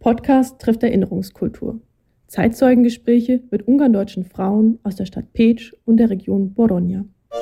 Podcast trifft Erinnerungskultur. Zeitzeugengespräche mit ungarndeutschen Frauen aus der Stadt Pécs und der Region Boronja.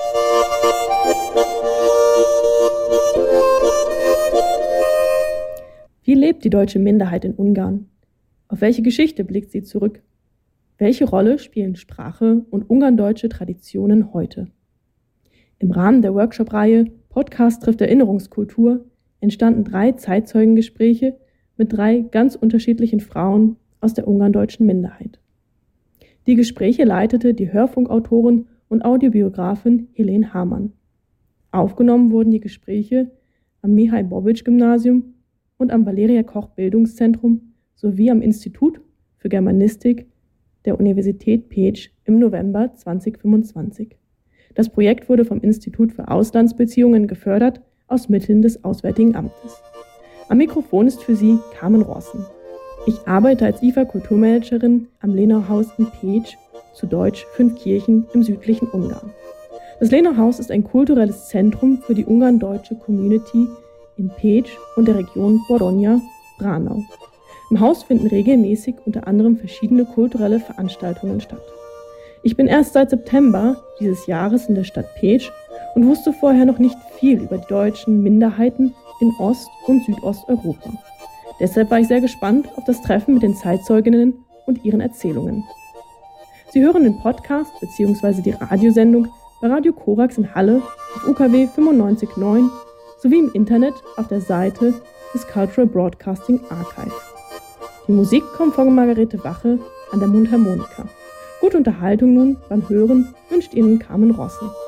Wie lebt die deutsche Minderheit in Ungarn? Auf welche Geschichte blickt sie zurück? Welche Rolle spielen Sprache und ungarndeutsche Traditionen heute? Im Rahmen der Workshop-Reihe Podcast trifft Erinnerungskultur entstanden 3 Zeitzeugengespräche mit 3 ganz unterschiedlichen Frauen aus der ungarndeutschen Minderheit. Die Gespräche leitete die Hörfunkautorin und Audiobiografin Helene Hamann. Aufgenommen wurden die Gespräche am Mihály-Bobics-Gymnasium und am Valeria-Koch-Bildungszentrum sowie am Institut für Germanistik der Universität Pécs im November 2025. Das Projekt wurde vom Institut für Auslandsbeziehungen gefördert aus Mitteln des Auswärtigen Amtes. Am Mikrofon ist für Sie Carmen Rossen. Ich arbeite als IFA-Kulturmanagerin am Lenauhaus in Pécs, zu Deutsch 5 Kirchen im südlichen Ungarn. Das Lenauhaus ist ein kulturelles Zentrum für die ungarndeutsche Community in Pécs und der Region Boronja-Braunau. Im Haus finden regelmäßig unter anderem verschiedene kulturelle Veranstaltungen statt. Ich bin erst seit September dieses Jahres in der Stadt Pécs und wusste vorher noch nicht viel über die deutschen Minderheiten in Ost- und Südosteuropa. Deshalb war ich sehr gespannt auf das Treffen mit den Zeitzeuginnen und ihren Erzählungen. Sie hören den Podcast bzw. die Radiosendung bei Radio Korax in Halle auf UKW 95.9 sowie im Internet auf der Seite des Cultural Broadcasting Archive. Die Musik kommt von Margarete Wache an der Mundharmonika. Gute Unterhaltung nun beim Hören wünscht Ihnen Carmen Rossen.